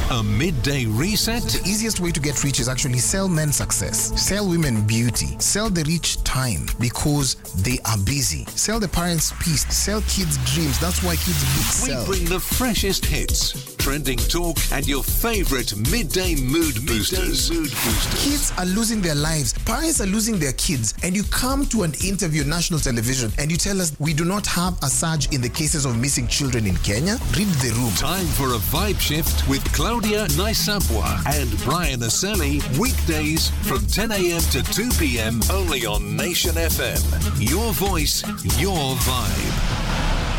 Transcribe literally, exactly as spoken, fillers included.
A midday reset? The easiest way to get rich is actually sell men success, sell women beauty, sell the rich time because they are busy, sell the parents peace, sell kids dreams. That's why kids books We sell. bring the freshest hits, trending talk, and your favorite midday mood boosters. Mood boosters. Kids are losing their lives, parents are losing their kids, and you come to an interview on national television and you tell us we do not have a surge in the cases of missing children in Kenya. Read the room. Time for a vibe shift with Claudia Naisapwa and Brian Aseli, weekdays from ten a.m. to two p.m. only on Nation F M. Your voice, your vibe.